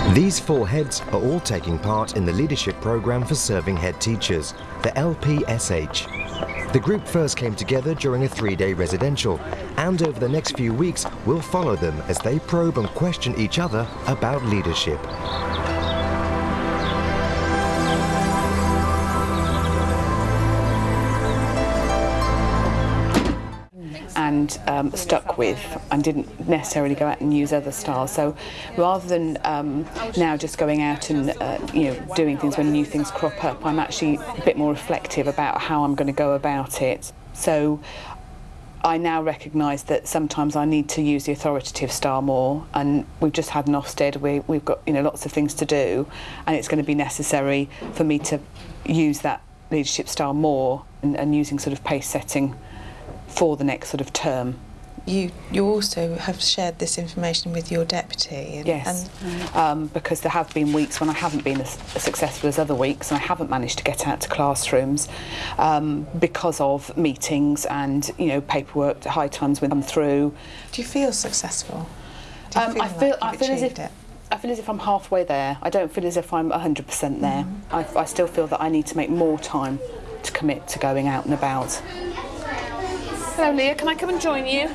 These four heads are all taking part in the leadership program for serving head teachers, the LPSH. The group first came together during a 3-day residential, and over the next few weeks we'll follow them as they probe and question each other about leadership. And stuck with, and didn't necessarily go out and use other styles. So rather than now just going out and doing things when new things crop up, I'm actually a bit more reflective about how I'm going to go about it. So I now recognise that sometimes I need to use the authoritative style more, and we've just had an Ofsted, we've got lots of things to do, and it's going to be necessary for me to use that leadership style more and using sort of pace setting for the next sort of term. You also have shared this information with your deputy. Yes, because there have been weeks when I haven't been as successful as other weeks, and I haven't managed to get out to classrooms because of meetings and paperwork at high times when I'm through. Do you feel successful? Do you I feel as if I'm halfway there. I don't feel as if I'm 100% there. I still feel that I need to make more time to commit to going out and about. Hello Leah, can I come and join you?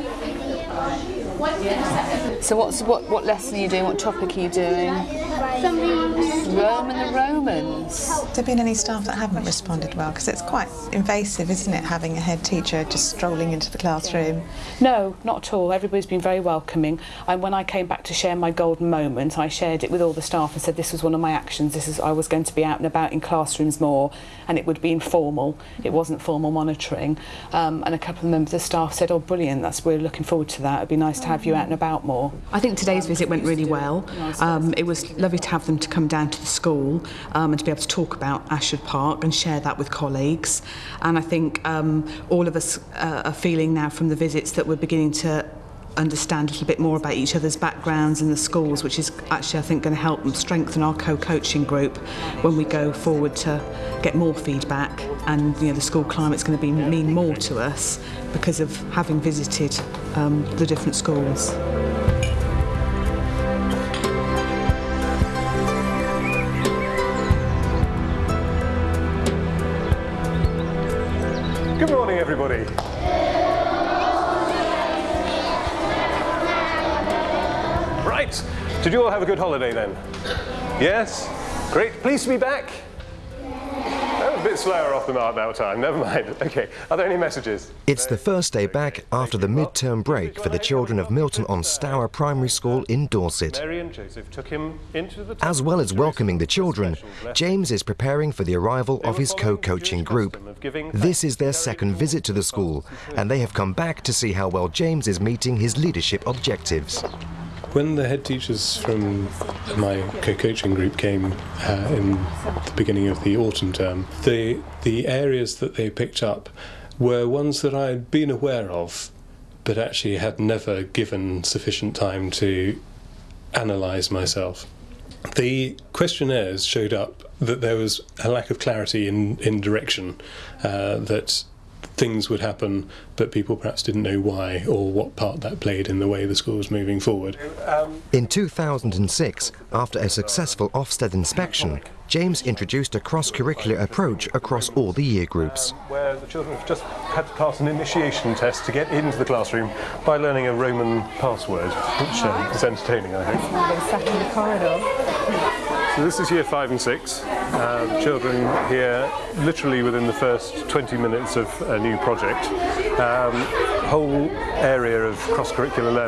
So what lesson are you doing? What topic are you doing? Rome and the Romans. Have there been any staff that haven't responded well? Because it's quite invasive, isn't it, having a head teacher just strolling into the classroom? No, not at all. Everybody's been very welcoming. And when I came back to share my golden moment, I shared it with all the staff and said this was one of my actions. I was going to be out and about in classrooms more, and it would be informal. It wasn't formal monitoring. And a couple of members of staff said, "Oh, brilliant! We're looking forward to that. It'd be nice to have you out and about more." I think today's visit went really well. It was lovely to have them to come down to the school and to be able to talk about Ashford Park and share that with colleagues. And I think all of us are feeling now from the visits that we're beginning to understand a little bit more about each other's backgrounds in the schools, which is actually, I think, going to help strengthen our co-coaching group when we go forward to get more feedback. And the school climate's going to mean more to us because of having visited the different schools. Good morning, everybody. Right, did you all have a good holiday then? Yes? Great, pleased to be back. That was a bit slower off the mark that time, never mind. Okay, are there any messages? It's the first day back after the mid-term break for the children of Milton on Stour Primary School in Dorset. As well as welcoming the children, James is preparing for the arrival of his co-coaching group. This is their second visit to the school, and they have come back to see how well James is meeting his leadership objectives. When the head teachers from my co-coaching group came in the beginning of the autumn term, the areas that they picked up were ones that I had been aware of, but actually had never given sufficient time to analyse myself. The questionnaires showed up that there was a lack of clarity in direction, that things would happen, but people perhaps didn't know why or what part that played in the way the school was moving forward. In 2006, after a successful Ofsted inspection, James introduced a cross-curricular approach across all the year groups. Where the children have just had to pass an initiation test to get into the classroom by learning a Roman password, which is entertaining, I think. They're sat in the corridor. So this is year 5 and 6. The children here, literally within the first 20 minutes of a new project, whole area of cross-curricular learning.